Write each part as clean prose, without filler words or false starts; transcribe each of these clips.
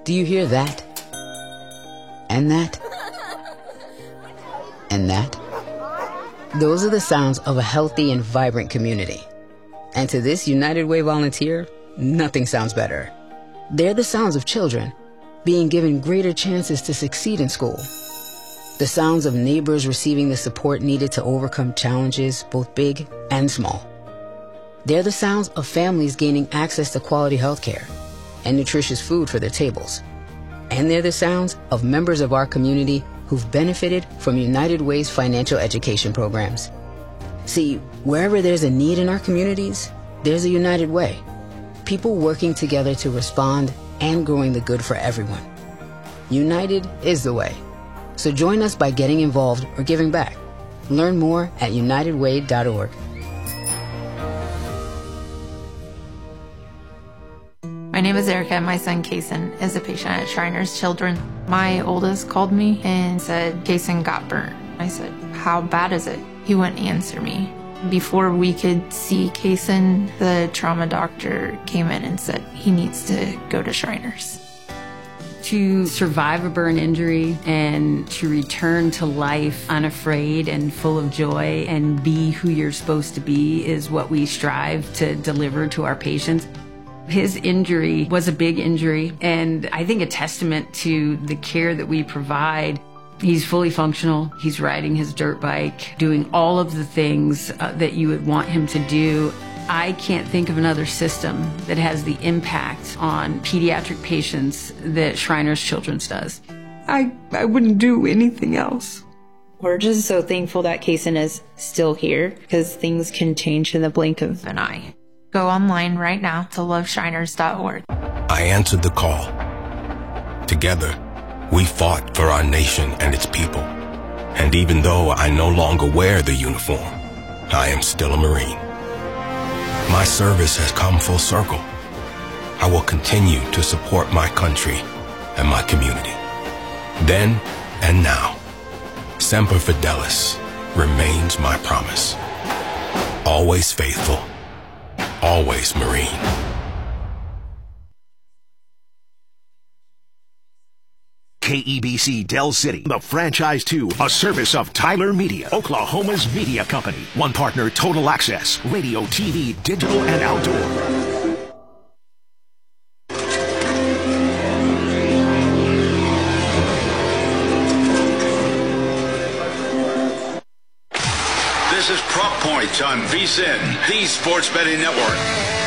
Do you hear that? And that? And that? Those are the sounds of a healthy and vibrant community. And to this United Way volunteer, nothing sounds better. They're the sounds of children being given greater chances to succeed in school. The sounds of neighbors receiving the support needed to overcome challenges, both big and small. They're the sounds of families gaining access to quality health care and nutritious food for their tables. And they're the sounds of members of our community who've benefited from United Way's financial education programs. See, wherever there's a need in our communities, there's a United Way. People working together to respond and growing the good for everyone. United is the way. So join us by getting involved or giving back. Learn more at unitedway.org. My name is Erica, and my son Kason is a patient at Shriners Children. My oldest called me and said Kason got burnt. I said, how bad is it? He wouldn't answer me. Before we could see Kason, the trauma doctor came in and said he needs to go to Shriners. To survive a burn injury and to return to life unafraid and full of joy and be who you're supposed to be is what we strive to deliver to our patients. His injury was a big injury, and I think a testament to the care that we provide. He's fully functional. He's riding his dirt bike, doing all of the things that you would want him to do. I can't think of another system that has the impact on pediatric patients that Shriners Children's does. I wouldn't do anything else. We're just so thankful that Kason is still here, because things can change in the blink of an eye. Go online right now to loveshriners.org. I answered the call. Together, we fought for our nation and its people. And even though I no longer wear the uniform, I am still a Marine. My service has come full circle. I will continue to support my country and my community. Then and now, Semper Fidelis remains my promise. Always faithful. Always Marine. KEBC Del City, the Franchise 2, a service of Tyler Media, Oklahoma's media company. One partner, Total Access, radio, TV, digital, and outdoor. This is Prop Points on VSiN, the Sports Betting Network.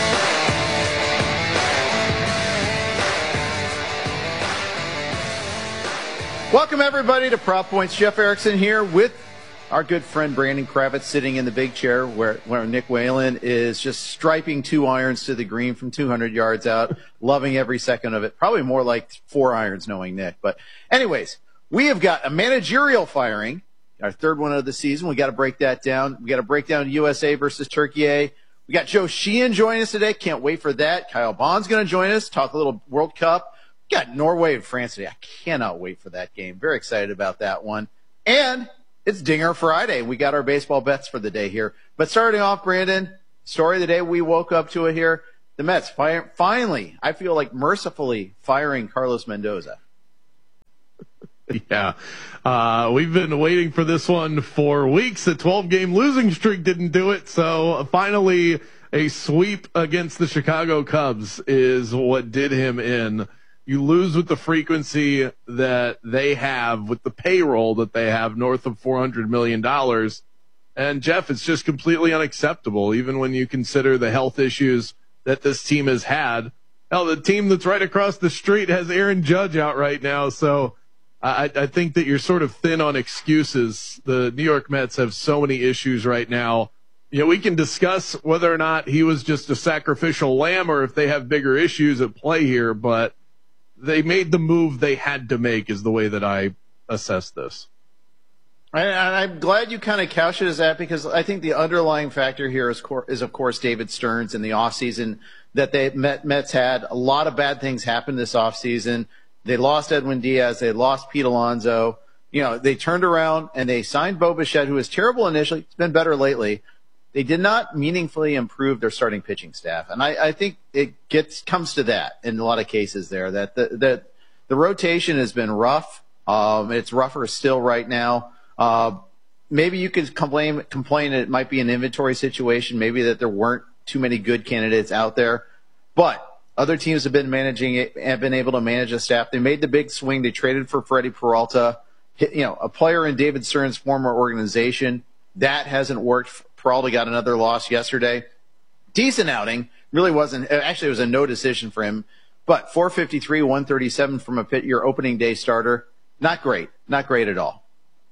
Welcome, everybody, to Prop Points. Jeff Erickson here with our good friend Brandon Kravitz sitting in the big chair where Nick Whalen is just striping 2 irons to the green from 200 yards out, loving every second of it. Probably more like 4 irons knowing Nick. But anyways, we have got a managerial firing, our third one of the season. We got to break that down. We got to break down USA versus Turkey. We got Joe Sheehan joining us today. Can't wait for that. Kyle Bond's going to join us, talk a little World Cup. We got Norway and France today. I cannot wait for that game. Very excited about that one. And it's Dinger Friday. We got our baseball bets for the day here. But starting off, Brandon, story of the day, we woke up to it here. The Mets finally, I feel like mercifully, firing Carlos Mendoza. Yeah. We've been waiting for this one for weeks. A 12-game losing streak didn't do it. So finally, a sweep against the Chicago Cubs is what did him in. You lose with the frequency that they have, with the payroll that they have, north of $400 million. And, Jeff, it's just completely unacceptable, even when you consider the health issues that this team has had. Hell, the team that's right across the street has Aaron Judge out right now. So I think that you're sort of thin on excuses. The New York Mets have so many issues right now. You know, we can discuss whether or not he was just a sacrificial lamb or if they have bigger issues at play here, but they made the move they had to make is the way that I assess this. And I'm glad you kind of couch it as that, because I think the underlying factor here is of course, David Stearns in the offseason that the Mets had. A lot of bad things happened this offseason. They lost Edwin Diaz. They lost Pete Alonso. You know, they turned around and they signed Bo Bichette, who was terrible initially. It's been better lately. They did not meaningfully improve their starting pitching staff. And I think it comes to that in a lot of cases there, that the rotation has been rough. It's rougher still right now. Maybe you could complain it might be an inventory situation, maybe that there weren't too many good candidates out there. But other teams have been able to manage a staff. They made the big swing. They traded for Freddie Peralta, a player in David Stern's former organization. That hasn't worked. Peralta got another loss yesterday. Decent outing. Really wasn't. Actually, it was a no decision for him. But 453, 137 from your opening day starter. Not great. Not great at all.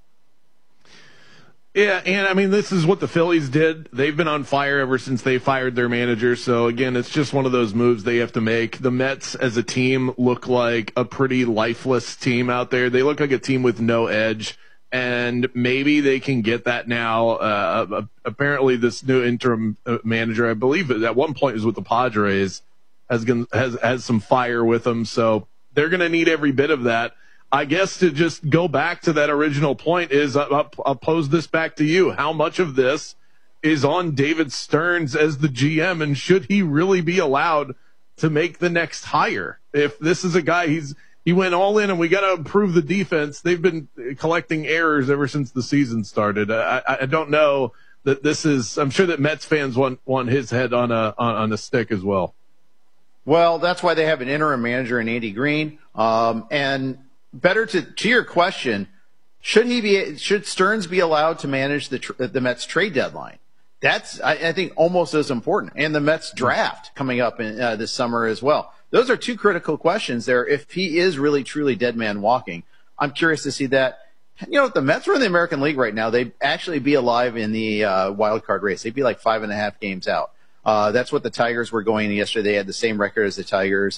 Yeah, and I mean, this is what the Phillies did. They've been on fire ever since they fired their manager. So, again, it's just one of those moves they have to make. The Mets as a team look like a pretty lifeless team out there. They look like a team with no edge, and maybe they can get that now. Apparently, this new interim manager, I believe at one point was with the Padres, has some fire with them. So they're going to need every bit of that. I guess to just go back to that original point is I'll pose this back to you. How much of this is on David Stearns as the GM, and should he really be allowed to make the next hire? If this is a guy, he went all in and we got to improve the defense. They've been collecting errors ever since the season started. I don't know that this is, I'm sure that Mets fans want his head on a stick as well. Well, that's why they have an interim manager in Andy Green. And better to your question, should Stearns be allowed to manage the Mets trade deadline? That's, I think, almost as important. And the Mets draft coming up in this summer as well. Those are two critical questions there. If he is really, truly dead man walking, I'm curious to see that. If the Mets were in the American League right now, they'd actually be alive in the wild card race. They'd be like 5.5 games out. That's what the Tigers were going yesterday. They had the same record as the Tigers.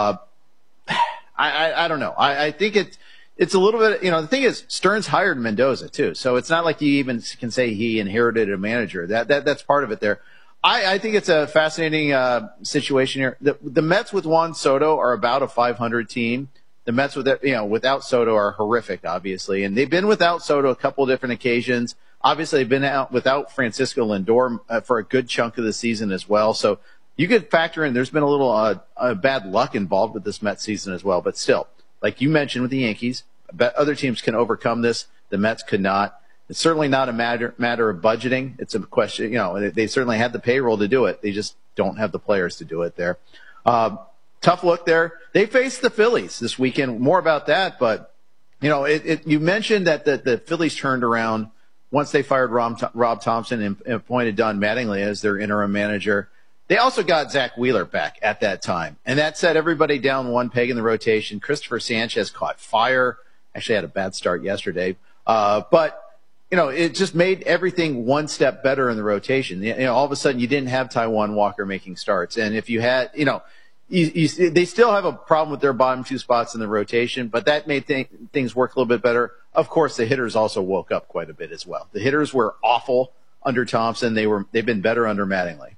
I don't know. I think it's a little bit, the thing is Stearns hired Mendoza too. So it's not like you even can say he inherited a manager. That's part of it there. I think it's a fascinating situation here. The Mets with Juan Soto are about a 500 team. The Mets without Soto are horrific, obviously. And they've been without Soto a couple different occasions. Obviously, they've been out without Francisco Lindor for a good chunk of the season as well. So you could factor in, there's been a little bad luck involved with this Mets season as well. But still, like you mentioned with the Yankees, other teams can overcome this. The Mets could not. It's certainly not a matter of budgeting. It's a question, they certainly had the payroll to do it. They just don't have the players to do it there. Tough look there. They faced the Phillies this weekend. More about that, but, you mentioned that the Phillies turned around once they fired Rob Thompson and appointed Don Mattingly as their interim manager. They also got Zach Wheeler back at that time, and that set everybody down one peg in the rotation. Christopher Sanchez caught fire. Actually had a bad start yesterday. But it just made everything one step better in the rotation. All of a sudden you didn't have Taijuan Walker making starts. And if you had, they still have a problem with their bottom two spots in the rotation, but that made things work a little bit better. Of course, the hitters also woke up quite a bit as well. The hitters were awful under Thompson. They've been better under Mattingly.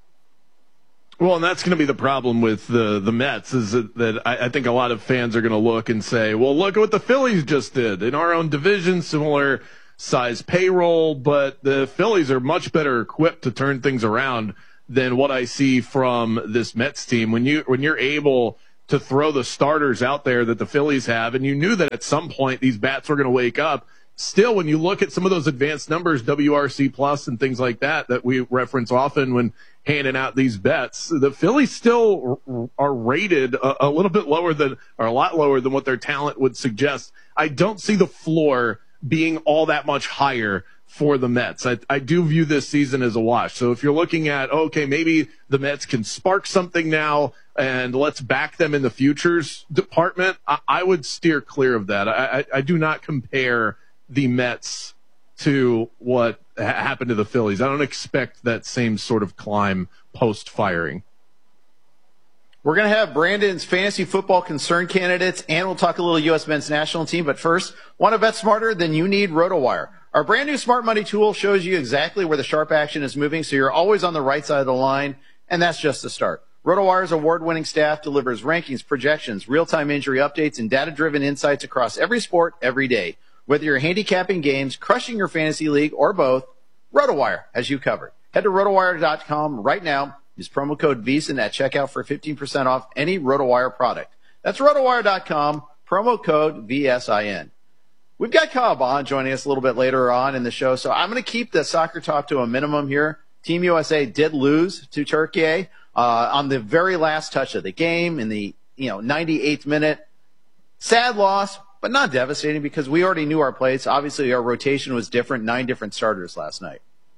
Well, and that's going to be the problem with the Mets is that I think a lot of fans are going to look and say, well, look at what the Phillies just did in our own division, similar size payroll, but the Phillies are much better equipped to turn things around than what I see from this Mets team. When you're able to throw the starters out there that the Phillies have, and you knew that at some point these bats were going to wake up. Still, when you look at some of those advanced numbers, WRC plus and things like that we reference often when handing out these bets, the Phillies still are rated a little bit lower than, or a lot lower than what their talent would suggest. I don't see the floor being all that much higher for the Mets. I do view this season as a wash. So if you're looking at, okay, maybe the Mets can spark something now and let's back them in the futures department, I would steer clear of that. I do not compare the Mets to what happened to the Phillies. I don't expect that same sort of climb post-firing. We're going to have Brandon's fantasy football concern candidates, and we'll talk a little U.S. men's national team. But first, want to bet smarter? Then you need RotoWire. Our brand new Smart Money tool shows you exactly where the sharp action is moving, so you're always on the right side of the line, and that's just the start. RotoWire's award-winning staff delivers rankings, projections, real-time injury updates, and data-driven insights across every sport every day. Whether you're handicapping games, crushing your fantasy league, or both, RotoWire has you covered. Head to RotoWire.com right now. Use promo code VEASAN at checkout for 15% off any RotoWire product. That's rotowire.com, promo code VSIN. We've got Kyle Bond joining us a little bit later on in the show, so I'm going to keep the soccer talk to a minimum here. Team USA did lose to Turkey on the very last touch of the game in the 98th minute. Sad loss, but not devastating because we already knew our plays. Obviously, our rotation was different, 9 different starters last night.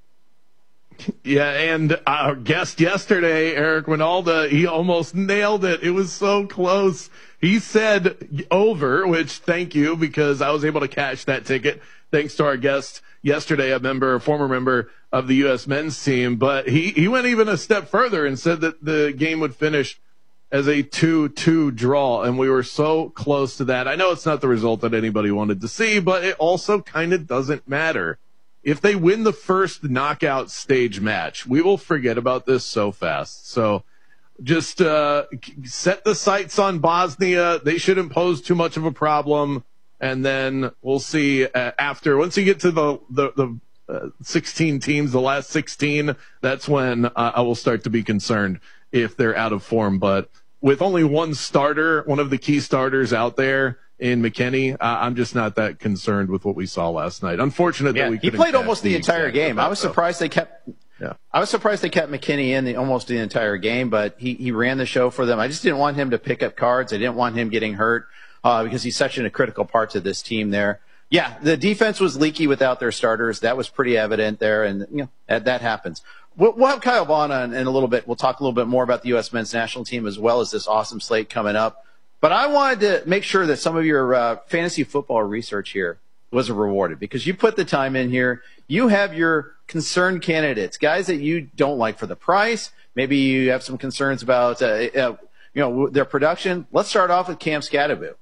Yeah, and our guest yesterday, Eric Winalda, he almost nailed it. It was so close. He said over, which thank you, because I was able to cash that ticket thanks to our guest yesterday, a former member of the U.S. men's team. But he went even a step further and said that the game would finish as a 2-2 draw, and we were so close to that. I know it's not the result that anybody wanted to see, but it also kind of doesn't matter. If they win the first knockout stage match, we will forget about this so fast. So just set the sights on Bosnia. They shouldn't pose too much of a problem. And then we'll see once you get to the 16 teams, the last 16, that's when I will start to be concerned if they're out of form. But with only one starter, one of the key starters out there in McKennie, I'm just not that concerned with what we saw last night. Unfortunate that we couldn't. He played almost the entire game. I was surprised they kept McKennie in almost the entire game, but he ran the show for them. I just didn't want him to pick up cards. I didn't want him getting hurt because he's such a critical part to this team there. Yeah, the defense was leaky without their starters. That was pretty evident there, and that happens. We'll have Kyle Vaughn on in a little bit. We'll talk a little bit more about the U.S. men's national team as well as this awesome slate coming up. But I wanted to make sure that some of your fantasy football research here was rewarded because you put the time in here. You have your concerned candidates, guys that you don't like for the price. Maybe you have some concerns about their production. Let's start off with Cam Skattebo.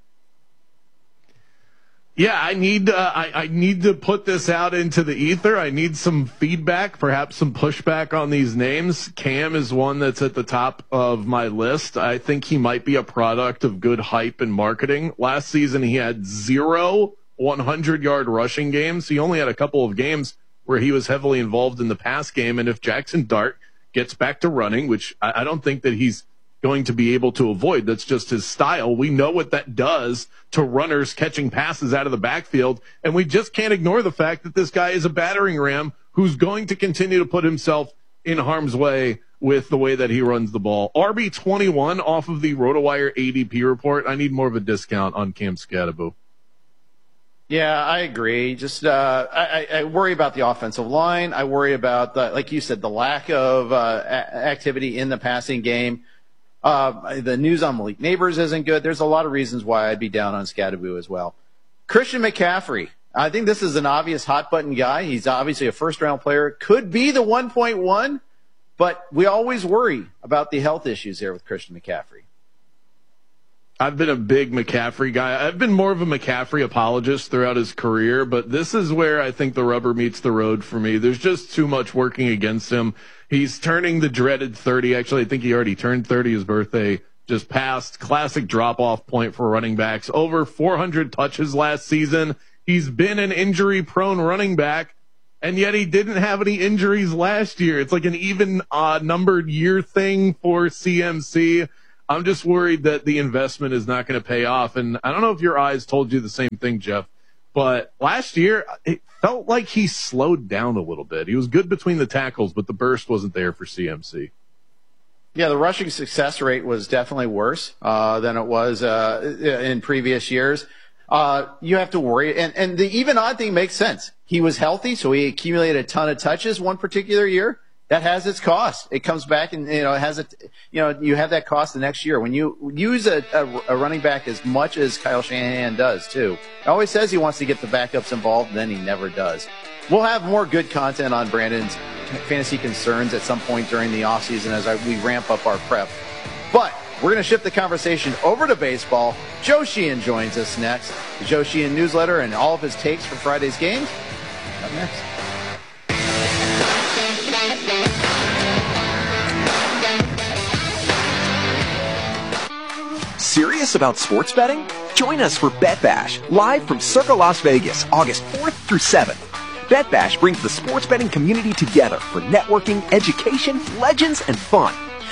Yeah, I need to put this out into the ether. I need some feedback, perhaps some pushback on these names. Cam is one that's at the top of my list. I think he might be a product of good hype and marketing. Last season, he had 0 100-yard rushing games. He only had a couple of games where he was heavily involved in the pass game. And if Jackson Dart gets back to running, which I don't think that he's going to be able to avoid. That's just his style. We know what that does to runners catching passes out of the backfield, and we just can't ignore the fact that this guy is a battering ram who's going to continue to put himself in harm's way with the way that he runs the ball. RB21 off of the RotoWire ADP report. I need more of a discount on Cam Skattebo. Yeah, I agree. Just I worry about the offensive line. I worry about, like you said, the lack of activity in the passing game. The news on Malik Neighbors isn't good. There's a lot of reasons why I'd be down on Skattebo as well. Christian McCaffrey. I think this is an obvious hot-button guy. He's obviously a first-round player. Could be the 1.1, but we always worry about the health issues there with Christian McCaffrey. I've been a big McCaffrey guy. I've been more of a McCaffrey apologist throughout his career, but this is where I think the rubber meets the road for me. There's just too much working against him. He's turning the dreaded 30. Actually, I think he already turned 30. His birthday just passed. Classic drop-off point for running backs. Over 400 touches last season. He's been an injury-prone running back, and yet he didn't have any injuries last year. It's like an even numbered year thing for CMC. I'm just worried that the investment is not going to pay off. And I don't know if your eyes told you the same thing, Jeff, but last year it felt like he slowed down a little bit. He was good between the tackles, but the burst wasn't there for CMC. Yeah, the rushing success rate was definitely worse than it was in previous years. You have to worry. And the even odd thing makes sense. He was healthy, so he accumulated a ton of touches one particular year. That has its cost. It comes back and, it has you have that cost the next year. When you use a running back as much as Kyle Shanahan does, too. He always says he wants to get the backups involved, and then he never does. We'll have more good content on Brandon's fantasy concerns at some point during the offseason as we ramp up our prep. But we're going to shift the conversation over to baseball. Joe Sheehan joins us next. The Joe Sheehan newsletter and all of his takes for Friday's games. Up next. Serious about sports betting? Join us for Bet Bash, live from Circa Las Vegas, August 4th through 7th. Bet Bash brings the sports betting community together for networking, education, legends, and fun.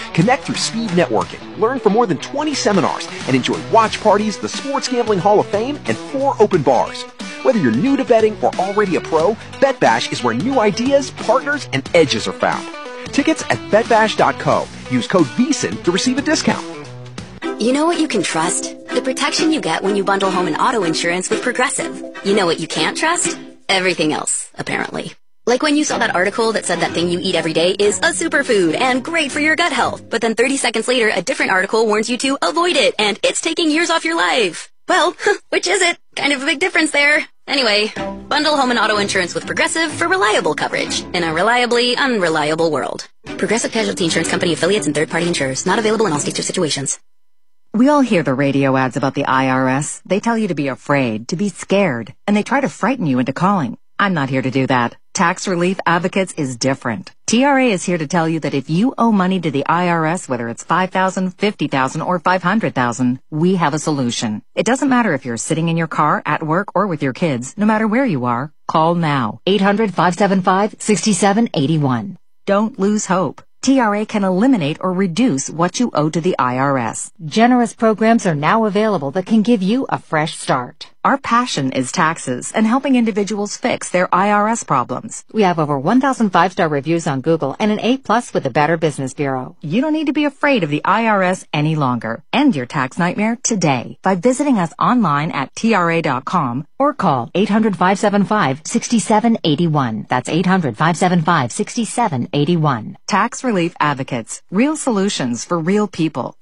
Connect through speed networking, learn from more than 20 seminars, and enjoy watch parties, the Sports Gambling Hall of Fame, and 4 open bars. Whether you're new to betting or already a pro, BetBash is where new ideas, partners, and edges are found. Tickets at betbash.co. Use code VSiN to receive a discount. You know what you can trust? The protection you get when you bundle home and auto insurance with Progressive. You know what you can't trust? Everything else, apparently. Like when you saw that article that said that thing you eat every day is a superfood and great for your gut health, but then 30 seconds later, a different article warns you to avoid it and it's taking years off your life. Well, which is it? Kind of a big difference there. Anyway, bundle home and auto insurance with Progressive for reliable coverage in a reliably unreliable world. Progressive Casualty Insurance Company affiliates and third-party insurers. Not available in all states or situations. We all hear the radio ads about the IRS. They tell you to be afraid, to be scared, and they try to frighten you into calling. I'm not here to do that. Tax Relief Advocates is different. TRA is here to tell you that if you owe money to the IRS, whether it's $5,000, $50,000, or $500,000, we have a solution. It doesn't matter if you're sitting in your car, at work, or with your kids. No matter where you are, call now. 800-575-6781. Don't lose hope. TRA can eliminate or reduce what you owe to the IRS. Generous programs are now available that can give you a fresh start. Our passion is taxes and helping individuals fix their IRS problems. We have over 1,000 5-star reviews on Google and an A+ with the Better Business Bureau. You don't need to be afraid of the IRS any longer. End your tax nightmare today by visiting us online at TRA.com or call 800-575-6781. That's 800-575-6781. Tax Relief Advocates. Real solutions for real people.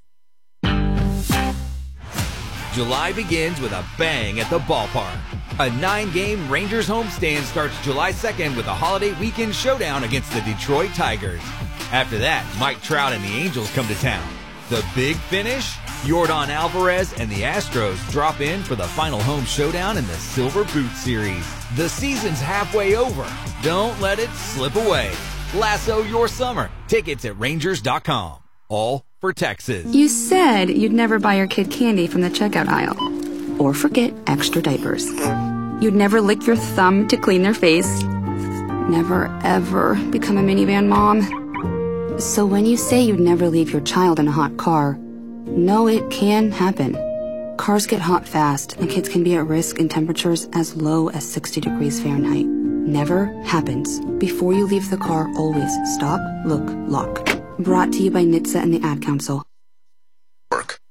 July begins with a bang at the ballpark. A 9-game Rangers homestand starts July 2nd with a holiday weekend showdown against the Detroit Tigers. After that, Mike Trout and the Angels come to town. The big finish? Yordan Alvarez and the Astros drop in for the final home showdown in the Silver Boot Series. The season's halfway over. Don't let it slip away. Lasso your summer. Tickets at Rangers.com. All for Texas. You said you'd never buy your kid candy from the checkout aisle. Or forget extra diapers. You'd never lick your thumb to clean their face. Never, ever become a minivan mom. So when you say you'd never leave your child in a hot car, know it can happen. Cars get hot fast, and kids can be at risk in temperatures as low as 60 degrees Fahrenheit. Never happens. Before you leave the car, always stop, look, lock. Brought to you by NHTSA and the Ad Council. Work.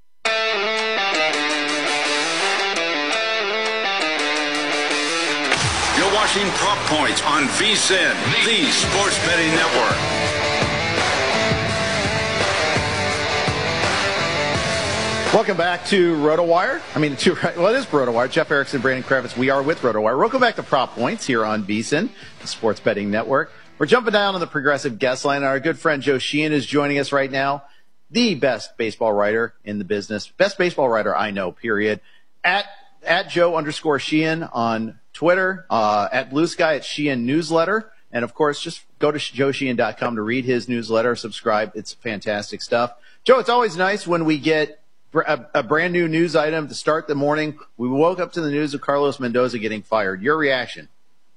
You're watching Prop Points on VSiN, the Sports Betting Network. Welcome back to RotoWire. It is RotoWire. Jeff Erickson, Brandon Kravitz. We are with RotoWire. Welcome back to Prop Points here on VSiN, the Sports Betting Network. We're jumping down on the Progressive guest line. Our good friend Joe Sheehan is joining us right now. The best baseball writer in the business. Best baseball writer I know, period. At Joe_Sheehan on Twitter. At Blue Sky, at Sheehan Newsletter. And, of course, just go to joesheehan.com to read his newsletter. Subscribe. It's fantastic stuff. Joe, it's always nice when we get a brand new news item to start the morning. We woke up to the news of Carlos Mendoza getting fired. Your reaction?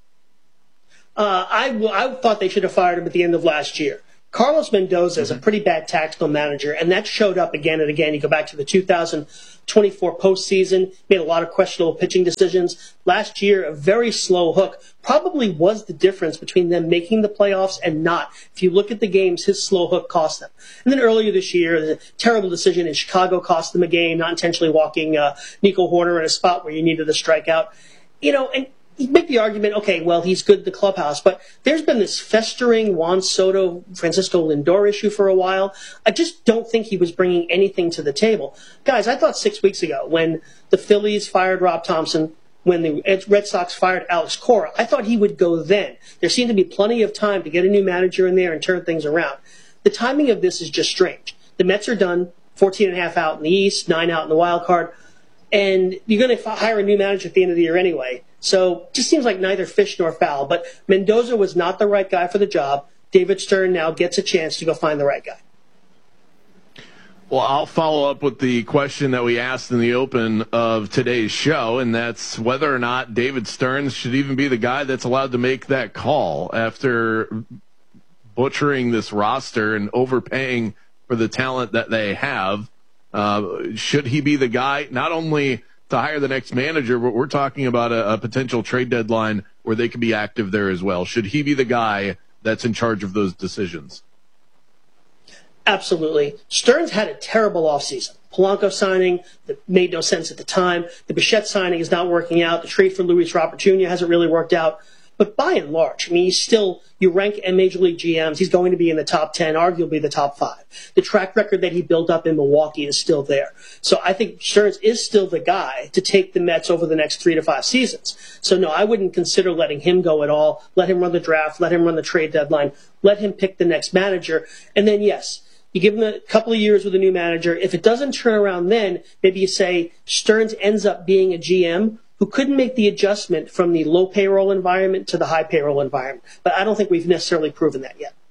I thought they should have fired him at the end of last year. Carlos Mendoza is a pretty bad tactical manager, and that showed up again and again. You go back to the 2024 postseason, made a lot of questionable pitching decisions. Last year, a very slow hook probably was the difference between them making the playoffs and not. If you look at the games, his slow hook cost them. And then earlier this year, the terrible decision in Chicago cost them a game, not intentionally walking Nico Horner in a spot where you needed a strikeout. And you make the argument, okay, well, he's good at the clubhouse, but there's been this festering Juan Soto, Francisco Lindor issue for a while. I just don't think he was bringing anything to the table. Guys, I thought 6 weeks ago when the Phillies fired Rob Thompson, when the Red Sox fired Alex Cora, I thought he would go then. There seemed to be plenty of time to get a new manager in there and turn things around. The timing of this is just strange. The Mets are done, 14.5 out in the East, 9 out in the wild card, and you're going to hire a new manager at the end of the year anyway. So it just seems like neither fish nor fowl. But Mendoza was not the right guy for the job. David Stern now gets a chance to go find the right guy. Well, I'll follow up with the question that we asked in the open of today's show, and that's whether or not David Stern should even be the guy that's allowed to make that call after butchering this roster and overpaying for the talent that they have. Should he be the guy, not only to hire the next manager, but we're talking about a potential trade deadline where they could be active there as well. Should he be the guy that's in charge of those decisions? Absolutely. Stearns had a terrible offseason. Polanco signing that made no sense at the time. The Bichette signing is not working out. The trade for Luis Robert Jr. hasn't really worked out. But by and large, I mean, you rank Major League GMs, he's going to be in the top 10, arguably the top 5. The track record that he built up in Milwaukee is still there. So I think Stearns is still the guy to take the Mets over the next 3 to 5 seasons. So no, I wouldn't consider letting him go at all. Let him run the draft, let him run the trade deadline, let him pick the next manager. And then, yes, you give him a couple of years with a new manager. If it doesn't turn around then, maybe you say Stearns ends up being a GM who couldn't make the adjustment from the low payroll environment to the high payroll environment. But I don't think we've necessarily proven that yet.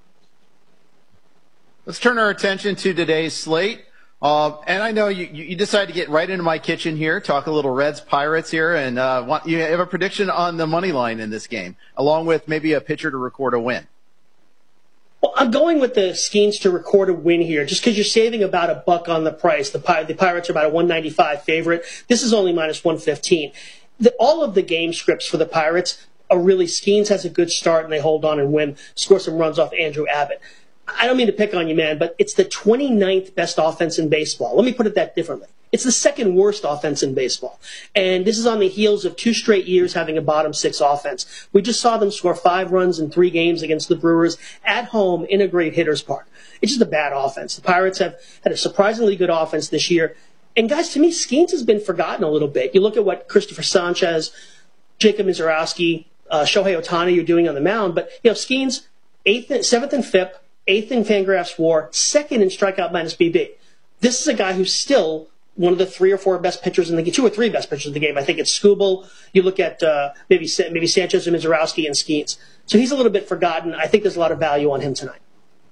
Let's turn our attention to today's slate. And I know you decided to get right into my kitchen here, talk a little Reds Pirates here, and you have a prediction on the money line in this game, along with maybe a pitcher to record a win. Well, I'm going with the Skeens to record a win here, just because you're saving about $1 on the price. The Pirates are about a 195 favorite. This is only minus 115. All of the game scripts for the Pirates are really Skeens has a good start and they hold on and win, score some runs off Andrew Abbott. I don't mean to pick on you, man, but it's the 29th best offense in baseball. Let me put it that differently. It's the second worst offense in baseball. And this is on the heels of 2 straight years having a bottom 6 offense. We just saw them score 5 runs in 3 games against the Brewers at home in a great hitter's park. It's just a bad offense. The Pirates have had a surprisingly good offense this year. And guys, to me, Skeens has been forgotten a little bit. You look at what Christopher Sanchez, Jacob Mizorowski, Shohei Ohtani are doing on the mound, but Skeens 7th in FIP, 8th in Fangraphs WAR, 2nd in strikeout minus BB. This is a guy who's still one of the 3 or 4 best pitchers in the game, 2 or 3 best pitchers in the game. I think it's Skubal. You look at maybe Sanchez and Mizorowski and Skeens. So he's a little bit forgotten. I think there's a lot of value on him tonight.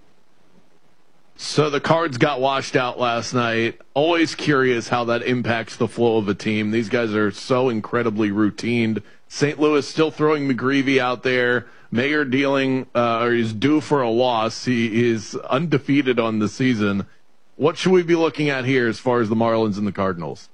So the Cards got washed out last night. Always curious how that impacts the flow of a team. These guys are so incredibly routined. St. Louis still throwing McGreevy out there. Mayer is due for a loss. He is undefeated on the season. What should we be looking at here as far as the Marlins and the Cardinals?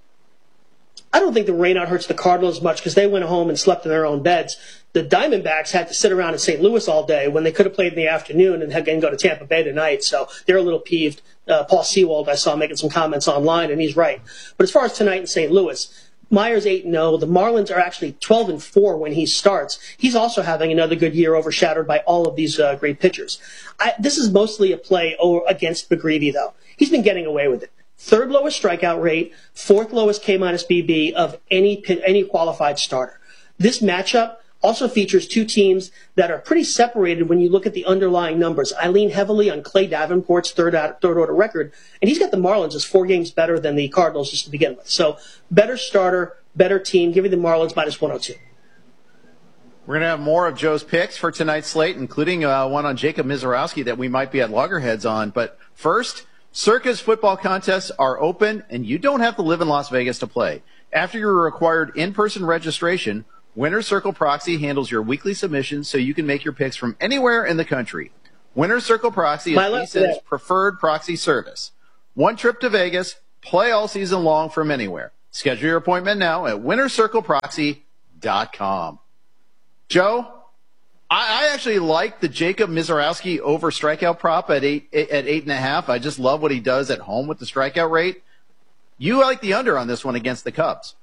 I don't think the rainout hurts the Cardinals much because they went home and slept in their own beds. The Diamondbacks had to sit around in St. Louis all day when they could have played in the afternoon and again go to Tampa Bay tonight. So they're a little peeved. Paul Sewald, I saw making some comments online, and he's right. But as far as tonight in St. Louis, Myers 8-0. The Marlins are actually 12-4 when he starts. He's also having another good year, overshadowed by all of these great pitchers. This is mostly a play against McGreevy, though. He's been getting away with it. 3rd lowest strikeout rate, 4th lowest K-minus BB of any qualified starter. This matchup also features 2 teams that are pretty separated when you look at the underlying numbers. I lean heavily on Clay Davenport's third order record, and he's got the Marlins as 4 games better than the Cardinals just to begin with. So better starter, better team. Give me the Marlins minus 102. We're going to have more of Joe's picks for tonight's slate, including one on Jacob Mizorowski that we might be at loggerheads on. But first, Circa's football contests are open, and you don't have to live in Las Vegas to play. After your required in-person registration, Winner's Circle Proxy handles your weekly submissions so you can make your picks from anywhere in the country. Winner's Circle Proxy is VSiN's preferred proxy service. One trip to Vegas, play all season long from anywhere. Schedule your appointment now at winnercircleproxy.com. Joe, I actually like the Jacob Mizorowski over strikeout prop at 8.5. I just love what he does at home with the strikeout rate. You like the under on this one against the Cubs.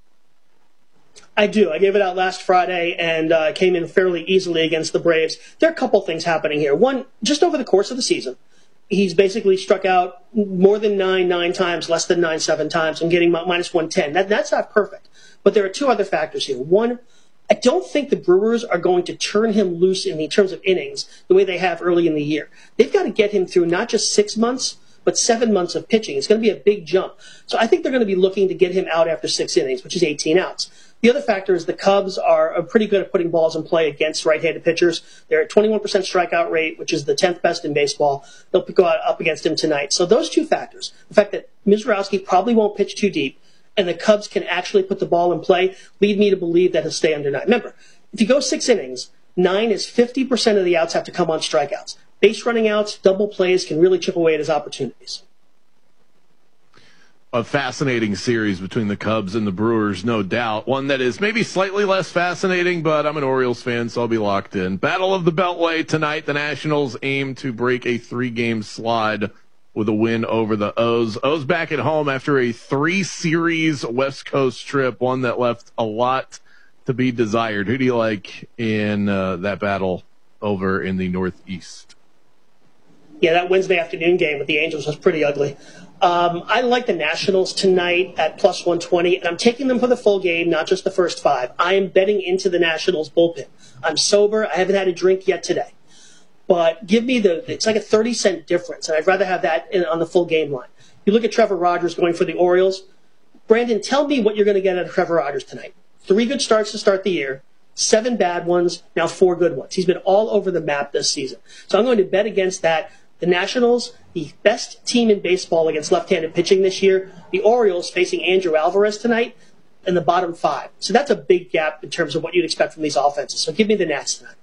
I do. I gave it out last Friday and came in fairly easily against the Braves. There are a couple things happening here. One, just over the course of the season, he's basically struck out more than 9 times, less than 9 7 times. I'm getting minus 110. That's not perfect. But there are 2 other factors here. One, I don't think the Brewers are going to turn him loose in terms of innings the way they have early in the year. They've got to get him through not just 6 months, but 7 months of pitching. It's going to be a big jump. So I think they're going to be looking to get him out after 6 innings, which is 18 outs. The other factor is the Cubs are pretty good at putting balls in play against right-handed pitchers. They're at 21% strikeout rate, which is the 10th best in baseball. They'll go up against him tonight. So those 2 factors, the fact that Mizorowski probably won't pitch too deep, and the Cubs can actually put the ball in play, lead me to believe that he'll stay under 9. Remember, if you go 6 innings, 9 is 50% of the outs have to come on strikeouts. base running outs, double plays can really chip away at his opportunities. A fascinating series between the Cubs and the Brewers, no doubt. One that is maybe slightly less fascinating, but I'm an Orioles fan, so I'll be locked in. Battle of the Beltway tonight. The Nationals aim to break a 3-game slide with a win over the O's. O's back at home after a 3-series West Coast trip, one that left a lot to be desired. Who do you like in that battle over in the Northeast? Yeah, that Wednesday afternoon game with the Angels was pretty ugly. I like the Nationals tonight at plus 120, and I'm taking them for the full game, not just the first 5. I am betting into the Nationals bullpen. I'm sober. I haven't had a drink yet today. But give me it's like a 30-cent difference, and I'd rather have that on the full game line. You look at Trevor Rogers going for the Orioles. Brandon, tell me what you're going to get out of Trevor Rogers tonight. 3 good starts to start the year, 7 bad ones, now 4 good ones. He's been all over the map this season. So I'm going to bet against that. The Nationals, the best team in baseball against left-handed pitching this year. The Orioles facing Andrew Alvarez tonight in the bottom 5. So that's a big gap in terms of what you'd expect from these offenses. So give me the Nats tonight.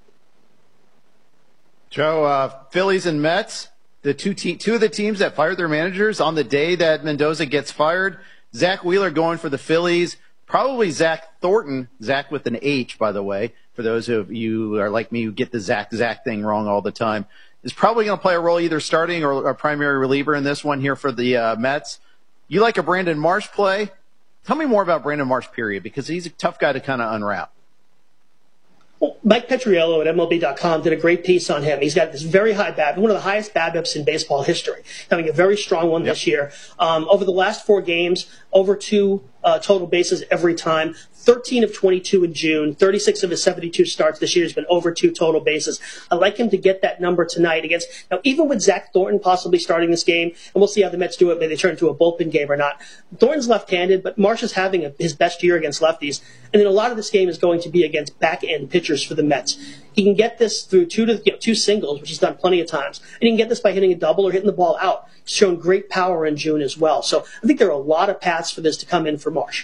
Joe, Phillies and Mets, the two of the teams that fired their managers on the day that Mendoza gets fired. Zach Wheeler going for the Phillies. Probably Zach Thornton, Zach with an H, by the way, for those of you who are like me who get the Zach thing wrong all the time, is probably going to play a role either starting or a primary reliever in this one here for the Mets. You like a Brandon Marsh play? Tell me more about Brandon Marsh, period, because he's a tough guy to kind of unwrap. Well, Mike Petriello at MLB.com did a great piece on him. He's got this very high BABIP, one of the highest BABIPs in baseball history, having a very strong one this year. Over the last 4 games, over 2 total bases every time. 13 of 22 in June, 36 of his 72 starts this year has been over 2 total bases. I like him to get that number tonight now, even with Zach Thornton possibly starting this game, and we'll see how the Mets do it, maybe they turn into a bullpen game or not. Thornton's left-handed, but Marsh is having his best year against lefties, and then a lot of this game is going to be against back-end pitchers for the Mets. He can get this through 2 singles, which he's done plenty of times, and he can get this by hitting a double or hitting the ball out. He's shown great power in June as well. So I think there are a lot of paths for this to come in for Marsh.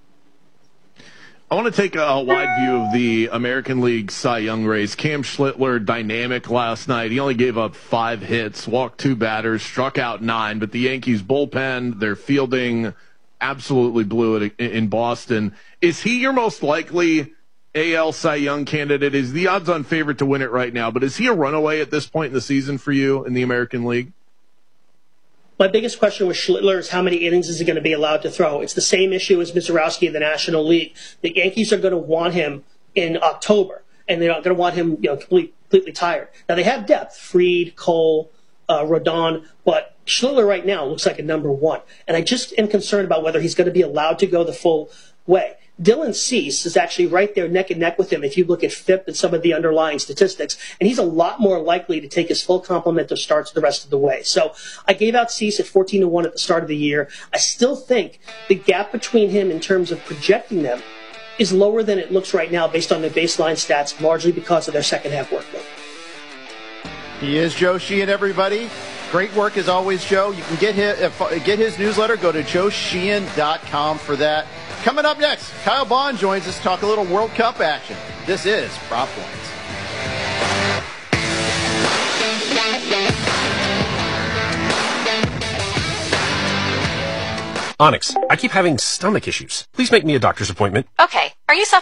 I want to take a wide view of the American League Cy Young race. Cam Schlittler, dynamic last night. He only gave up 5 hits, walked 2 batters, struck out 9. But the Yankees bullpen, their fielding absolutely blew it in Boston. Is he your most likely AL Cy Young candidate? Is the odds-on favorite to win it right now, but is he a runaway at this point in the season for you in the American League? My biggest question with Schlittler is how many innings is he going to be allowed to throw? It's the same issue as Mizorowski in the National League. The Yankees are going to want him in October, and they're not going to want him completely tired. Now, they have depth, Fried, Cole, Rodon, but Schlittler right now looks like a number 1. And I just am concerned about whether he's going to be allowed to go the full way. Dylan Cease is actually right there neck and neck with him if you look at FIP and some of the underlying statistics, and he's a lot more likely to take his full complement of starts the rest of the way. So I gave out Cease at 14-1 at the start of the year. I still think the gap between him in terms of projecting them is lower than it looks right now based on their baseline stats, largely because of their second half workload. He is Joe Sheehan, everybody. Great work as always, Joe. You can get his newsletter. Go to joesheehan.com for that. Coming up next, Kyle Bond joins us to talk a little World Cup action. This is Prop Points. Onyx, I keep having stomach issues. Please make me a doctor's appointment. Okay. Are you suffering